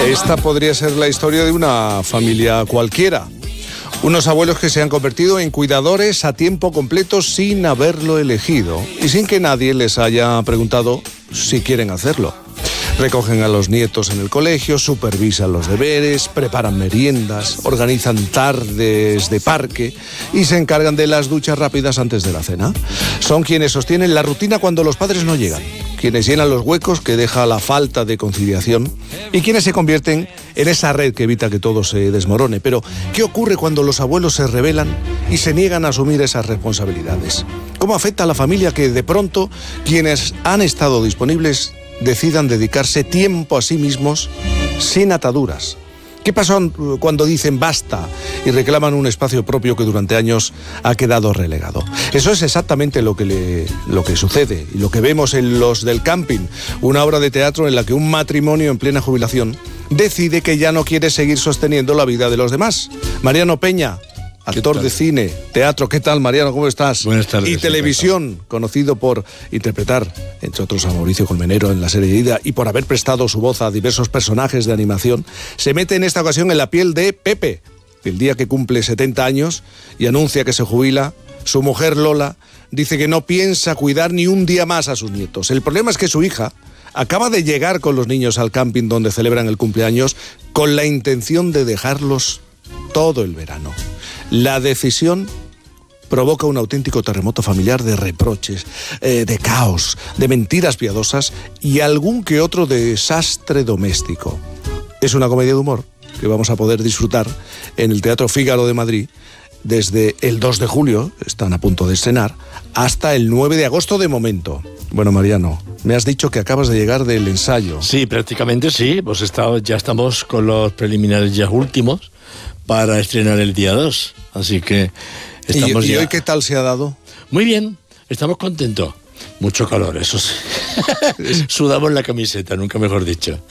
Esta podría ser la historia de una familia cualquiera. Unos abuelos que se han convertido en cuidadores a tiempo completo sin haberlo elegido y sin que nadie les haya preguntado si quieren hacerlo. Recogen a los nietos en el colegio, supervisan los deberes, preparan meriendas, organizan tardes de parque y se encargan de las duchas rápidas antes de la cena. Son quienes sostienen la rutina cuando los padres no llegan, quienes llenan los huecos que deja la falta de conciliación y quienes se convierten en esa red que evita que todo se desmorone. Pero, ¿qué ocurre cuando los abuelos se rebelan y se niegan a asumir esas responsabilidades? ¿Cómo afecta a la familia que de pronto quienes han estado disponibles decidan dedicarse tiempo a sí mismos sin ataduras? ¿Qué pasa cuando dicen basta y reclaman un espacio propio que durante años ha quedado relegado? Eso es exactamente lo que sucede y lo que vemos en Los del Camping, una obra de teatro en la que un matrimonio en plena jubilación decide que ya no quiere seguir sosteniendo la vida de los demás. Mariano Peña, actor de cine, teatro. ¿Qué tal, Mariano? ¿Cómo estás? Buenas tardes. Y televisión, conocido por interpretar, entre otros, a Mauricio Colmenero en la serie Ida y por haber prestado su voz a diversos personajes de animación, se mete en esta ocasión en la piel de Pepe, el día que cumple 70 años y anuncia que se jubila. Su mujer Lola dice que no piensa cuidar ni un día más a sus nietos. El problema es que su hija acaba de llegar con los niños al camping donde celebran el cumpleaños con la intención de dejarlos todo el verano. La decisión provoca un auténtico terremoto familiar de reproches, de caos, de mentiras piadosas y algún que otro desastre doméstico. Es una comedia de humor que vamos a poder disfrutar en el Teatro Fígaro de Madrid desde el 2 de julio, están a punto de estrenar, hasta el 9 de agosto de momento. Bueno, Mariano, me has dicho que acabas de llegar del ensayo. Sí, prácticamente sí. Pues ya estamos con los preliminares ya últimos para estrenar el día 2. Así que estamos ¿Y ya... hoy qué tal se ha dado? Muy bien, estamos contentos. Mucho calor, eso sí. Sudamos la camiseta, nunca mejor dicho.